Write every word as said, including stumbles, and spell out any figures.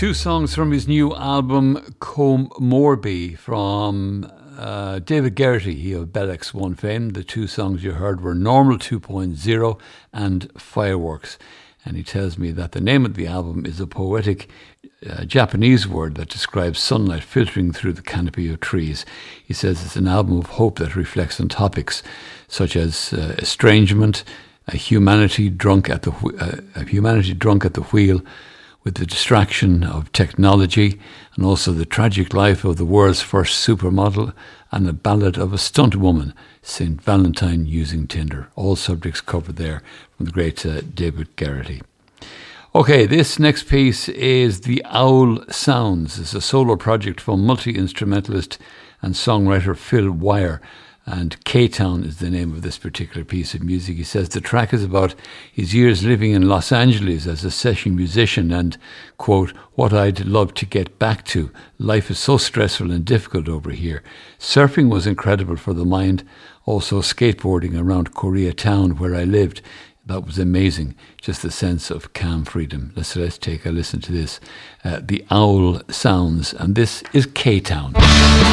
two songs from his new album, Combe Morby, from uh, David Geraghty, he of Bell X one fame. The two songs you heard were Normal two point oh and Fireworks. And he tells me that the name of the album is a poetic uh, Japanese word that describes sunlight filtering through the canopy of trees. He says it's an album of hope that reflects on topics such as uh, estrangement, a humanity drunk at the wh- uh, a humanity drunk at the wheel, with the distraction of technology, and also the tragic life of the world's first supermodel, and a ballad of a stunt woman, Saint Valentine using Tinder. All subjects covered there from the great uh, David Geraghty. Okay, this next piece is The Owl Sounds. It's a solo project from multi-instrumentalist and songwriter Phil Wire, and K-Town is the name of this particular piece of music. He says the track is about his years living in Los Angeles as a session musician and, quote, what I'd love to get back to. Life is so stressful and difficult over here. Surfing was incredible for the mind. Also skateboarding around Koreatown where I lived. That was amazing. Just the sense of calm freedom. Let's, let's take a listen to this. Uh, the Owl Sounds. And this is K-Town.